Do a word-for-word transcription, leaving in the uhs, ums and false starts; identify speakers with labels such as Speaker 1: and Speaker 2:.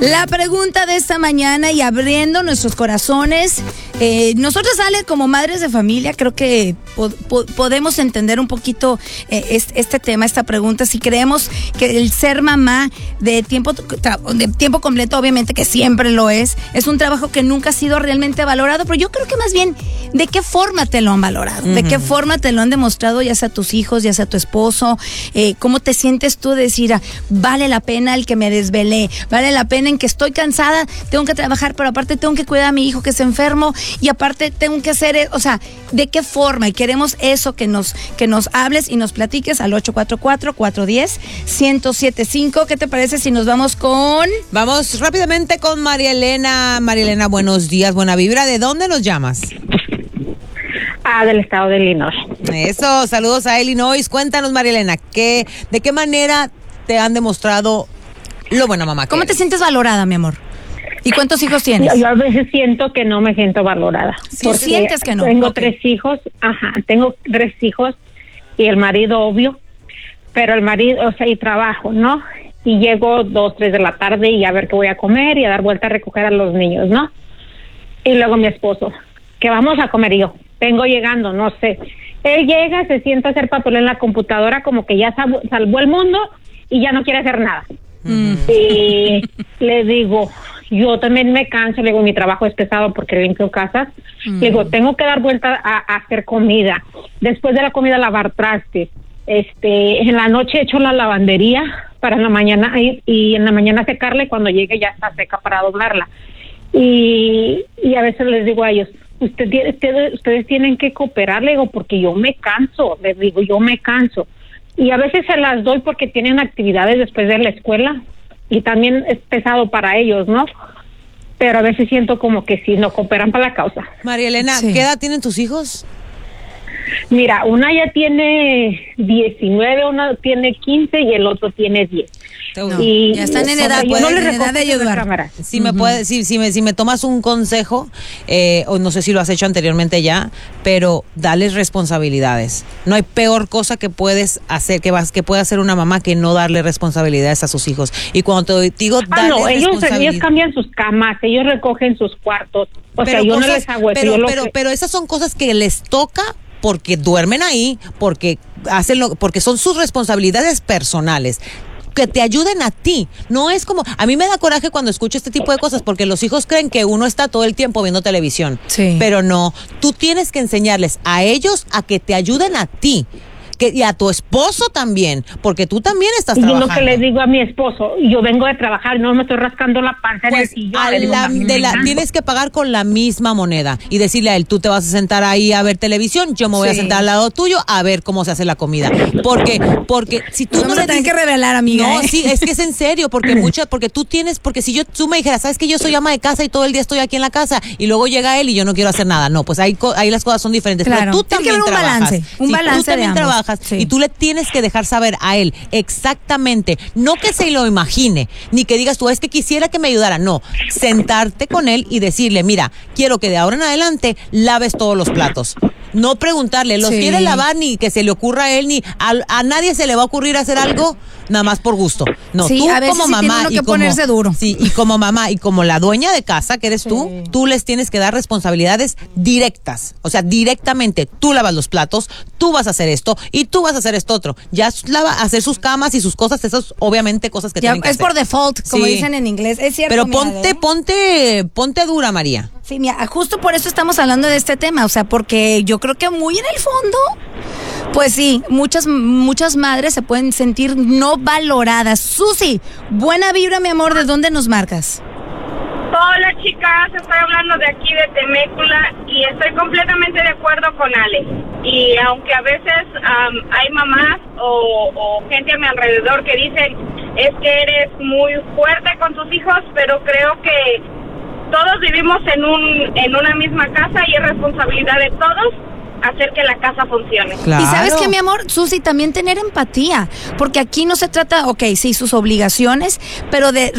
Speaker 1: La pregunta de esta mañana y abriendo nuestros corazones, eh, nosotros, Ale, como madres de familia, creo que po- po- podemos entender un poquito eh, este, este tema, esta pregunta, si creemos que el ser mamá de tiempo, de tiempo completo, obviamente que siempre lo es, es un trabajo que nunca ha sido realmente valorado, pero yo creo que más bien, ¿de qué forma te lo han valorado? Uh-huh. ¿De qué forma te lo han demostrado, ya sea tus hijos, ya sea tu esposo? Eh, ¿Cómo te sientes tú de decir, ah, vale la pena el que me desvelé, vale la pena en que estoy cansada, tengo que trabajar, pero aparte tengo que cuidar a mi hijo que está enfermo y aparte tengo que hacer, o sea, ¿de qué forma? Y queremos eso, que nos que nos hables y nos platiques al ocho cuatro cuatro, cuatro uno cero, uno cero siete cinco. ¿Qué te parece si nos vamos con...?
Speaker 2: Vamos rápidamente con María Elena. María Elena, buenos días, buena vibra. ¿De dónde nos llamas?
Speaker 3: Ah, del estado de Illinois.
Speaker 2: Eso, saludos a Illinois. Cuéntanos, María Elena, ¿qué, ¿de qué manera te han demostrado lo buena mamá que
Speaker 1: ¿Cómo
Speaker 2: eres?
Speaker 1: te sientes valorada, mi amor? ¿Y cuántos hijos tienes?
Speaker 3: Yo, yo a veces siento que no me siento valorada.
Speaker 1: ¿Sí sientes que no?
Speaker 3: Tengo
Speaker 1: Okay.
Speaker 3: tres hijos, ajá, tengo tres hijos y el marido, obvio, pero el marido, o sea, y trabajo, ¿no? Y llego dos, tres de la tarde y a ver qué voy a comer y a dar vuelta a recoger a los niños, ¿no? Y luego mi esposo, ¿qué vamos a comer? Y yo, vengo llegando, no sé. Él llega, se sienta a hacer papel en la computadora como que ya salvó, salvó el mundo y ya no quiere hacer nada. Mm. Y le digo, yo también me canso, le digo, mi trabajo es pesado porque limpio casas. Mm. Le digo, tengo que dar vuelta a, a hacer comida. Después de la comida, lavar trastes. Este, en la noche echo la lavandería para en la mañana y, y en la mañana secarla y cuando llegue ya está seca para doblarla. Y, y a veces les digo a ellos, Usted, ustedes, ustedes tienen que cooperar, le digo, porque yo me canso, les digo, yo me canso. Y a veces se las doy porque tienen actividades después de la escuela y también es pesado para ellos, ¿no? Pero a veces siento como que sí, no cooperan para la causa.
Speaker 2: María Elena, sí. ¿Qué edad tienen tus hijos?
Speaker 3: Mira, una ya tiene diecinueve, una tiene quince y el otro tiene diez.
Speaker 1: No,
Speaker 3: y
Speaker 1: ya están en edad,
Speaker 3: yo no les
Speaker 1: en edad de ayudar.
Speaker 2: Si
Speaker 1: uh-huh.
Speaker 2: me puede, si, si me si me tomas un consejo, eh, o no sé si lo has hecho anteriormente ya, pero dales responsabilidades. No hay peor cosa que puedes hacer, que vas, que puede hacer una mamá que no darle responsabilidades a sus hijos. Y cuando te digo
Speaker 3: ah, no, ellos,
Speaker 2: responsabilidad...
Speaker 3: ellos cambian sus camas, ellos recogen sus cuartos. O
Speaker 2: pero
Speaker 3: sea, yo
Speaker 2: cosas,
Speaker 3: no les hago eso.
Speaker 2: Pero,
Speaker 3: yo
Speaker 2: pero,
Speaker 3: que...
Speaker 2: pero esas son cosas que les toca porque duermen ahí, porque hacen lo, porque son sus responsabilidades personales. Que te ayuden a ti, no es como, a mí me da coraje cuando escucho este tipo de cosas porque los hijos creen que uno está todo el tiempo viendo televisión,
Speaker 1: sí.
Speaker 2: Pero no, tú tienes que enseñarles a ellos a que te ayuden a ti. Que, y a tu esposo también, porque tú también estás
Speaker 3: y
Speaker 2: trabajando.
Speaker 3: Y lo que le digo a mi esposo, yo vengo de trabajar, no me estoy rascando la panza
Speaker 2: pues
Speaker 3: en el sillón. Digo,
Speaker 2: la, de la, tienes que pagar con la misma moneda y decirle a él, tú te vas a sentar ahí a ver televisión, yo me voy sí. a sentar al lado tuyo a ver cómo se hace la comida. Porque, porque si tú
Speaker 1: no,
Speaker 2: no
Speaker 1: le tienes que revelar, amiga.
Speaker 2: No,
Speaker 1: ¿eh?
Speaker 2: sí, es que es en serio, porque muchas, porque tú tienes, porque si yo, tú me dijeras, sabes que yo soy ama de casa y todo el día estoy aquí en la casa y luego llega él y yo no quiero hacer nada, no, pues ahí, ahí las cosas son diferentes.
Speaker 1: Claro.
Speaker 2: Pero tú
Speaker 1: Tiene
Speaker 2: también
Speaker 1: que haber un
Speaker 2: trabajas.
Speaker 1: balance, un
Speaker 2: sí,
Speaker 1: balance
Speaker 2: tú también
Speaker 1: de
Speaker 2: trabajas
Speaker 1: sí.
Speaker 2: y tú le tienes que dejar saber a él exactamente, no que se lo imagine, ni que digas tú, es que quisiera que me ayudara, no, sentarte con él y decirle, mira, quiero que de ahora en adelante laves todos los platos. No preguntarle, ¿los sí. quiere lavar? Ni que se le ocurra a él, ni a, a nadie se le va a ocurrir hacer algo nada más por gusto. No,
Speaker 1: sí,
Speaker 2: tú
Speaker 1: a veces
Speaker 2: como
Speaker 1: sí
Speaker 2: mamá
Speaker 1: tiene uno
Speaker 2: y
Speaker 1: que
Speaker 2: como,
Speaker 1: ponerse duro.
Speaker 2: Sí, y como mamá y como la dueña de casa que eres sí. tú, tú les tienes que dar responsabilidades directas. O sea, directamente, tú lavas los platos, tú vas a hacer esto y tú vas a hacer esto otro. Ya lava, hacer sus camas y sus cosas, esas obviamente cosas que ya, tienen que
Speaker 1: es
Speaker 2: hacer.
Speaker 1: por default, como
Speaker 2: sí.
Speaker 1: dicen en inglés. Es cierto.
Speaker 2: Pero
Speaker 1: mira,
Speaker 2: ponte,
Speaker 1: ¿eh?
Speaker 2: ponte, ponte dura, María.
Speaker 1: Sí, mira, justo por eso estamos hablando de este tema, o sea, porque yo creo que muy en el fondo, pues sí, muchas muchas madres se pueden sentir no valoradas. Susi, buena vibra, mi amor, ¿de dónde nos marcas?
Speaker 4: Hola, chicas, estoy hablando de aquí de Temécula y estoy completamente de acuerdo con Ale. Y aunque a veces um, hay mamás o, o gente a mi alrededor que dicen, es que eres muy fuerte con tus hijos, pero creo que todos vivimos en un en una misma casa y es responsabilidad de todos hacer que la casa funcione.
Speaker 2: Claro.
Speaker 1: Y sabes que, mi amor, Susi, también tener empatía, porque aquí no se trata, ok, sí, sus obligaciones, pero de